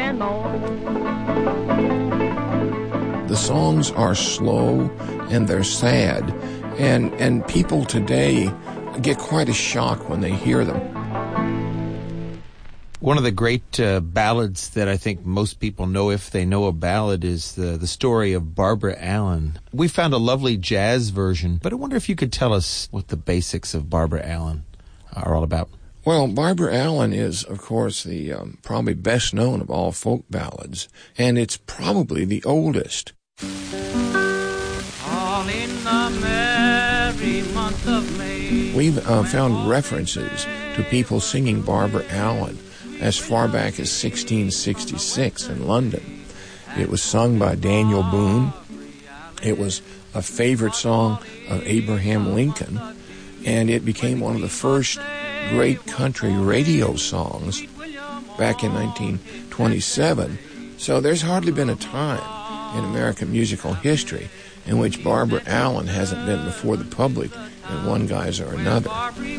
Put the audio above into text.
and on. The songs are slow and they're sad, and people today get quite a shock when they hear them. One of the great ballads that I think most people know, if they know a ballad, is the story of Barbara Allen. We found a lovely jazz version, but I wonder if you could tell us what the basics of Barbara Allen are all about. Well, Barbara Allen is, of course, the probably best known of all folk ballads, and it's probably the oldest. All in the merry month of May. We've found references to people singing Barbara Allen as far back as 1666 in London. It was sung by Daniel Boone. It was a favorite song of Abraham Lincoln, and it became one of the first great country radio songs back in 1927. So there's hardly been a time in American musical history in which Barbara Allen hasn't been before the public in one guise or another.